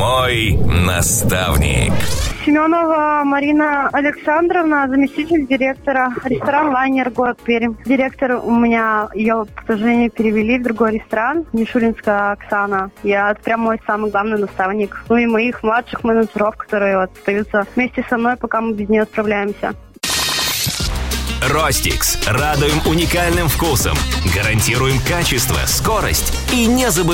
Мой наставник. Семенова Марина Александровна, заместитель директора ресторан «Лайнер», город Пермь. Директор у меня, ее, к сожалению, перевели в другой ресторан, Мишуринская Оксана. Я прям мой самый главный наставник. Ну и моих младших менеджеров, которые вот остаются вместе со мной, пока мы без нее справляемся. Ростикс. Радуем уникальным вкусом. Гарантируем качество, скорость и не забываем.